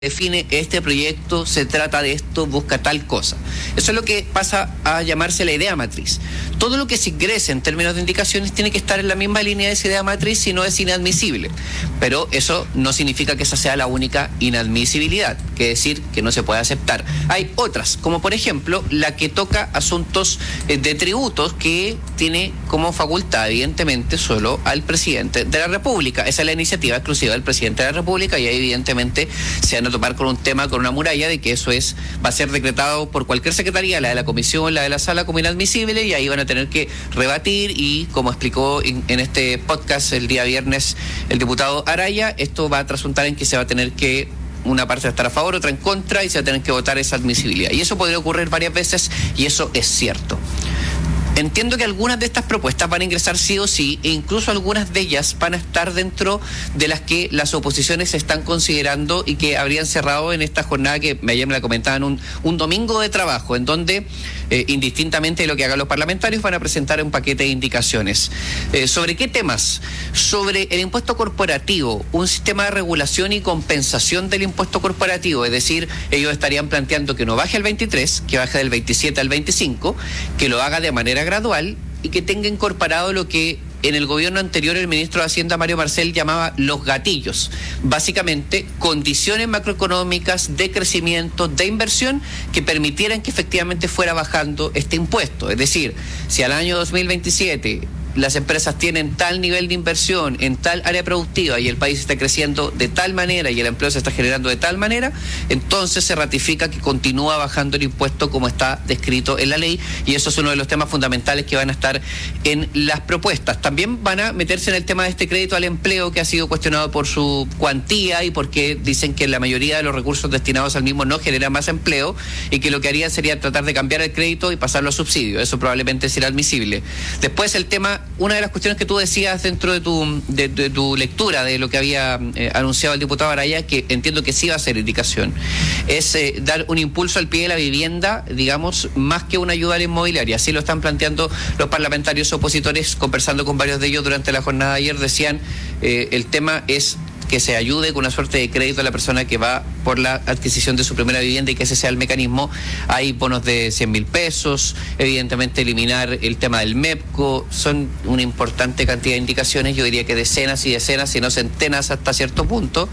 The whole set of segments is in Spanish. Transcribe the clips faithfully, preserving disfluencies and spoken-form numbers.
define que este proyecto se trata de esto, busca tal cosa. Eso es lo que pasa a llamarse la idea matriz. Todo lo que se ingrese en términos de indicaciones tiene que estar en la misma línea de esa idea matriz, si no es inadmisible. Pero eso no significa que esa sea la única inadmisibilidad, que decir que no se puede aceptar. Hay otras, como por ejemplo la que toca asuntos de tributos, que tiene como facultad evidentemente solo al presidente de la República. Esa es la iniciativa exclusiva del presidente de la República, y ahí evidentemente se van a tomar con un tema, con una muralla de que eso es va a ser decretado por cualquier secretaría, la de la comisión, la de la sala, como inadmisible, y ahí van a tener que rebatir. Y como explicó en, en este podcast el día viernes el diputado Araya, esto va a trasuntar en que se va a tener que una parte va a estar a favor, otra en contra, y se va a tener que votar esa admisibilidad. Y eso podría ocurrir varias veces, y eso es cierto. Entiendo que algunas de estas propuestas van a ingresar sí o sí, e incluso algunas de ellas van a estar dentro de las que las oposiciones están considerando y que habrían cerrado en esta jornada que ayer me la comentaban, un, un domingo de trabajo, en donde, eh, indistintamente de lo que hagan los parlamentarios, van a presentar un paquete de indicaciones. Eh, ¿Sobre qué temas? Sobre el impuesto corporativo, un sistema de regulación y compensación del impuesto corporativo, es decir, ellos estarían planteando que no baje al veintitrés, que baje del veintisiete al veinticinco, que lo haga de manera gradual y que tenga incorporado lo que en el gobierno anterior el ministro de Hacienda, Mario Marcel, llamaba los gatillos. Básicamente, condiciones macroeconómicas de crecimiento, de inversión, que permitieran que efectivamente fuera bajando este impuesto. Es decir, si al año dos mil veintisiete las empresas tienen tal nivel de inversión en tal área productiva y el país está creciendo de tal manera y el empleo se está generando de tal manera, entonces se ratifica que continúa bajando el impuesto como está descrito en la ley, y eso es uno de los temas fundamentales que van a estar en las propuestas. También van a meterse en el tema de este crédito al empleo, que ha sido cuestionado por su cuantía y porque dicen que la mayoría de los recursos destinados al mismo no generan más empleo, y que lo que harían sería tratar de cambiar el crédito y pasarlo a subsidio. Eso probablemente será admisible. Después el tema, una de las cuestiones que tú decías dentro de tu, de, de tu lectura de lo que había eh, anunciado el diputado Araya, que entiendo que sí va a ser indicación, es eh, dar un impulso al pie de la vivienda, digamos, más que una ayuda a la inmobiliaria. Así lo están planteando los parlamentarios opositores. Conversando con varios de ellos durante la jornada de ayer, decían eh, el tema es que se ayude con una suerte de crédito a la persona que va por la adquisición de su primera vivienda, y que ese sea el mecanismo. Hay bonos de cien mil pesos, evidentemente eliminar el tema del MEPCO. Son una importante cantidad de indicaciones, yo diría que decenas y decenas, si no centenas hasta cierto punto,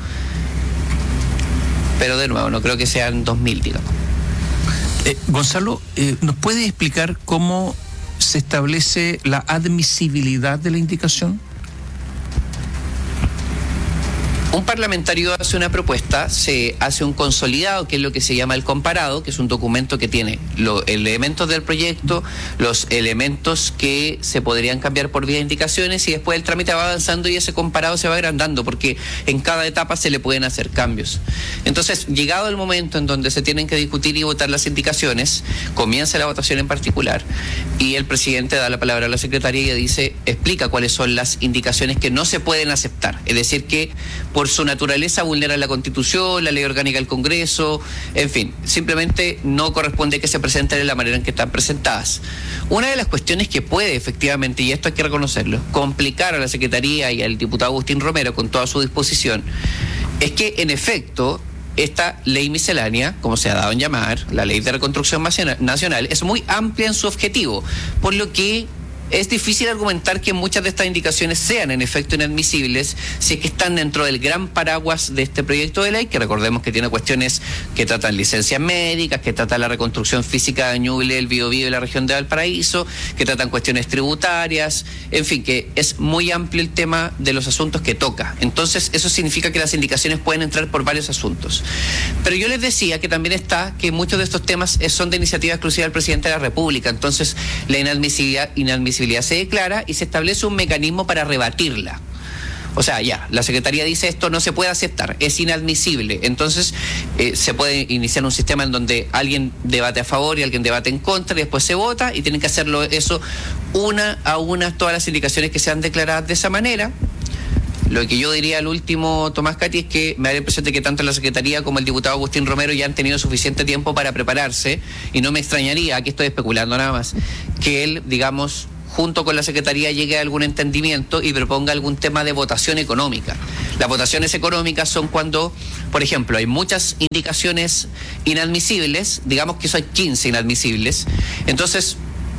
pero de nuevo, no creo que sean dos mil, digamos. Eh, Gonzalo, eh, ¿nos puede explicar cómo se establece la admisibilidad de la indicación? Un parlamentario hace una propuesta, se hace un consolidado, que es lo que se llama el comparado, que es un documento que tiene los elementos del proyecto, los elementos que se podrían cambiar por vía de indicaciones, y después el trámite va avanzando y ese comparado se va agrandando, porque en cada etapa se le pueden hacer cambios. Entonces, llegado el momento en donde se tienen que discutir y votar las indicaciones, comienza la votación en particular, y el presidente da la palabra a la secretaria y dice, explica cuáles son las indicaciones que no se pueden aceptar. Es decir, que por su naturaleza vulnera la Constitución, la ley orgánica del Congreso, en fin, simplemente no corresponde que se presenten de la manera en que están presentadas. Una de las cuestiones que puede efectivamente, y esto hay que reconocerlo, complicar a la Secretaría y al diputado Agustín Romero con toda su disposición, es que en efecto esta ley miscelánea, como se ha dado en llamar, la Ley de Reconstrucción Nacional, es muy amplia en su objetivo, por lo que es difícil argumentar que muchas de estas indicaciones sean en efecto inadmisibles si es que están dentro del gran paraguas de este proyecto de ley, que recordemos que tiene cuestiones que tratan licencias médicas, que tratan la reconstrucción física de Ñuble, el Biobío y la región de Valparaíso, que tratan cuestiones tributarias, en fin, que es muy amplio el tema de los asuntos que toca. Entonces, eso significa que las indicaciones pueden entrar por varios asuntos. Pero yo les decía que también está que muchos de estos temas son de iniciativa exclusiva del presidente de la República. Entonces, la inadmisibilidad, inadmisibilidad se declara y se establece un mecanismo para rebatirla. O sea, ya, la Secretaría dice esto no se puede aceptar, es inadmisible. Entonces eh, se puede iniciar un sistema en donde alguien debate a favor y alguien debate en contra, y después se vota, y tienen que hacerlo eso una a una, todas las indicaciones que sean declaradas de esa manera. Lo que yo diría al último, Tomás Cati, es que me da la impresión de que tanto la Secretaría como el diputado Agustín Romero ya han tenido suficiente tiempo para prepararse, y no me extrañaría, aquí estoy especulando nada más, que él, digamos, junto con la Secretaría, llegue a algún entendimiento y proponga algún tema de votación económica. Las votaciones económicas son cuando, por ejemplo, hay muchas indicaciones inadmisibles, digamos que son quince inadmisibles, entonces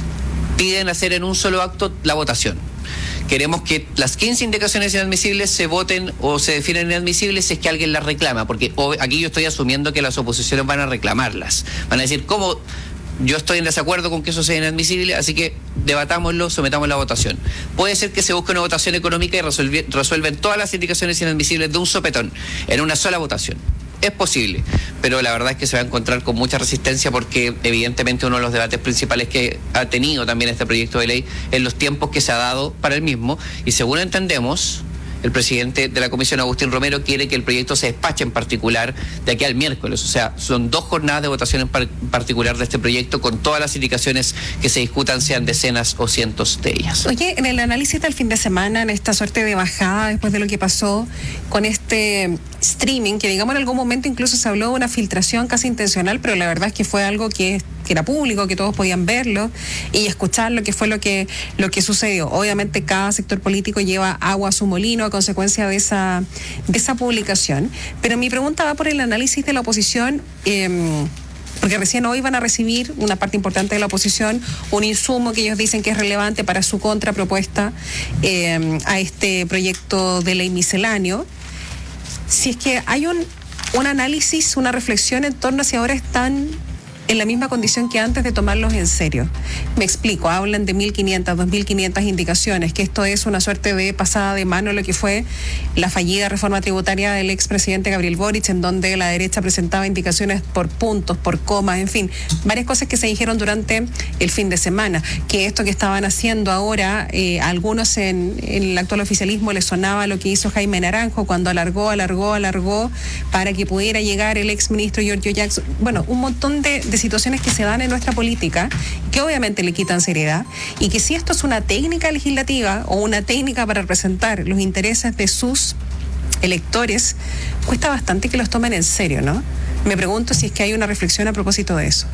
piden hacer en un solo acto la votación. Queremos que las quince indicaciones inadmisibles se voten o se definen inadmisibles si es que alguien las reclama, porque aquí yo estoy asumiendo que las oposiciones van a reclamarlas. Van a decir, ¿cómo? Yo estoy en desacuerdo con que eso sea inadmisible, así que debatámoslo, sometamos la votación. Puede ser que se busque una votación económica y resuelve, resuelven todas las indicaciones inadmisibles de un sopetón, en una sola votación. Es posible, pero la verdad es que se va a encontrar con mucha resistencia porque evidentemente uno de los debates principales que ha tenido también este proyecto de ley es los tiempos que se ha dado para el mismo, y según entendemos, el presidente de la Comisión, Agustín Romero, quiere que el proyecto se despache en particular de aquí al miércoles. O sea, son dos jornadas de votación en par- particular de este proyecto, con todas las indicaciones que se discutan, sean decenas o cientos de ellas. Oye, en el análisis del fin de semana, en esta suerte de bajada después de lo que pasó con este streaming, que digamos en algún momento incluso se habló de una filtración casi intencional, pero la verdad es que fue algo que, que era público, que todos podían verlo y escucharlo, que fue lo que, lo que sucedió. Obviamente cada sector político lleva agua a su molino a consecuencia de esa, de esa publicación, pero mi pregunta va por el análisis de la oposición, eh, porque recién hoy van a recibir una parte importante de la oposición un insumo que ellos dicen que es relevante para su contrapropuesta eh, a este proyecto de ley misceláneo. Si es que hay un, un análisis, una reflexión en torno a si ahora están en la misma condición que antes de tomarlos en serio. Me explico, hablan de mil quinientas, dos mil quinientas indicaciones, que esto es una suerte de pasada de mano lo que fue la fallida reforma tributaria del expresidente Gabriel Boric, en donde la derecha presentaba indicaciones por puntos, por comas, en fin, varias cosas que se dijeron durante el fin de semana, que esto que estaban haciendo ahora, eh, a algunos en, en el actual oficialismo les sonaba lo que hizo Jaime Naranjo cuando alargó, alargó, alargó, para que pudiera llegar el exministro Giorgio Jackson. Bueno, un montón de, de situaciones que se dan en nuestra política que obviamente le quitan seriedad, y que si esto es una técnica legislativa o una técnica para representar los intereses de sus electores, cuesta bastante que los tomen en serio, ¿no? Me pregunto si es que hay una reflexión a propósito de eso.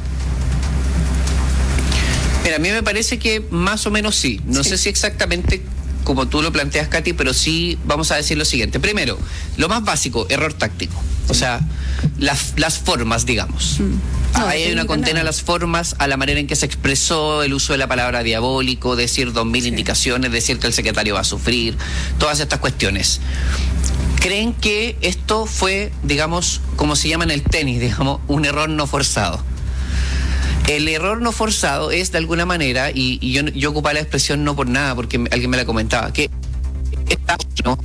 Mira, a mí me parece que más o menos sí. No sí. sé si exactamente como tú lo planteas, Katy, pero sí vamos a decir lo siguiente. Primero, lo más básico, error táctico. O sea, las, las formas, digamos. Mm. No, Ahí hay una condena a las formas, a la manera en que se expresó, el uso de la palabra diabólico, decir dos mil sí. indicaciones, decir que el secretario va a sufrir, todas estas cuestiones. ¿Creen que esto fue, digamos, como se llama en el tenis, digamos, un error no forzado? El error no forzado es, de alguna manera, y, y yo, yo ocupaba la expresión no por nada, porque me, alguien me la comentaba, que está, ¿no?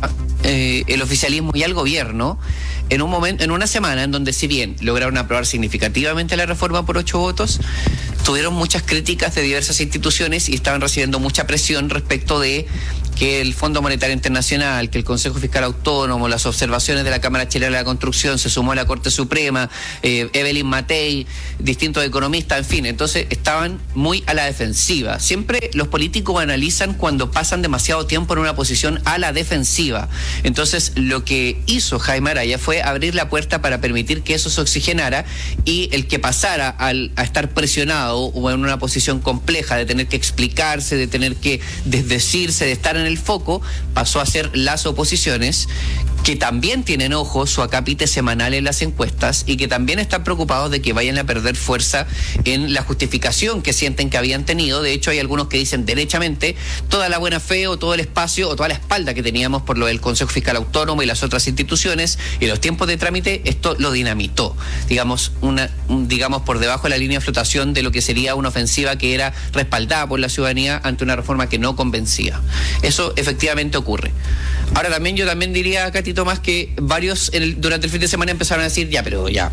eh, el oficialismo y al gobierno en un momento, en una semana en donde, si bien lograron aprobar significativamente la reforma por ocho votos, tuvieron muchas críticas de diversas instituciones y estaban recibiendo mucha presión respecto de que el Fondo Monetario Internacional, que el Consejo Fiscal Autónomo, las observaciones de la Cámara Chilena de la Construcción, se sumó a la Corte Suprema, eh, Evelyn Matei, distintos economistas, en fin, entonces estaban muy a la defensiva. Siempre los políticos analizan cuando pasan demasiado tiempo en una posición a la defensiva. Entonces, lo que hizo Jaime Araya fue abrir la puerta para permitir que eso se oxigenara, y el que pasara al, a estar presionado o en una posición compleja de tener que explicarse, de tener que desdecirse, de estar en el foco, pasó a ser las oposiciones, que también tienen ojo su acápite semanal en las encuestas y que también están preocupados de que vayan a perder fuerza en la justificación que sienten que habían tenido. De hecho, hay algunos que dicen derechamente toda la buena fe o todo el espacio o toda la espalda que teníamos por lo del Consejo Fiscal Autónomo y las otras instituciones y los tiempos de trámite, esto lo dinamitó, digamos, una, digamos por debajo de la línea de flotación de lo que sería una ofensiva que era respaldada por la ciudadanía ante una reforma que no convencía. Eso efectivamente ocurre. Ahora también yo también diría, Katy Tomás, que varios en el, durante el fin de semana empezaron a decir, ya, pero ya,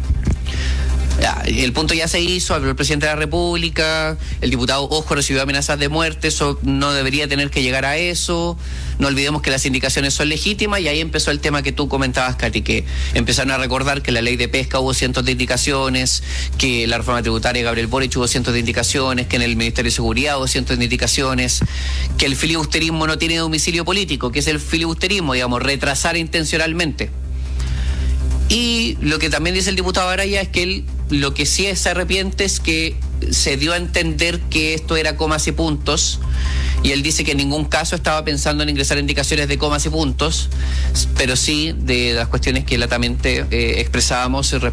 ya, el punto ya se hizo, habló el presidente de la República, el diputado Ojo recibió amenazas de muerte, eso no debería tener que llegar a eso, no olvidemos que las indicaciones son legítimas, y ahí empezó el tema que tú comentabas, Katy, que empezaron a recordar que en la ley de pesca hubo cientos de indicaciones, que en la reforma tributaria de Gabriel Boric hubo cientos de indicaciones, que en el Ministerio de Seguridad hubo cientos de indicaciones, que el filibusterismo no tiene domicilio político, que es el filibusterismo, digamos, retrasar intencionalmente. Y lo que también dice el diputado Araya es que él lo que sí se arrepiente es que se dio a entender que esto era comas y puntos, y él dice que en ningún caso estaba pensando en ingresar indicaciones de comas y puntos, pero sí de las cuestiones que latamente eh, expresábamos